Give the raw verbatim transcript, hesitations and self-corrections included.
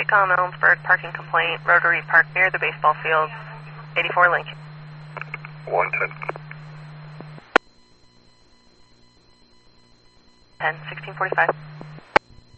Sitcom Ellensburg parking complaint, Rotary Park near the baseball field, eighty-four Lincoln. one ten. ten, sixteen forty-five.